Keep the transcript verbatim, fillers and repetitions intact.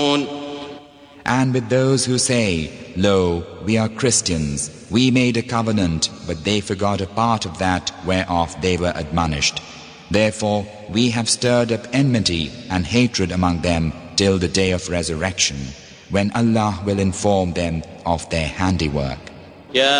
And with those who say, Lo, we are Christians, we made a covenant, but they forgot a part of that whereof they were admonished. Therefore we have stirred up enmity and hatred among them till the day of resurrection, when Allah will inform them of their handiwork. يا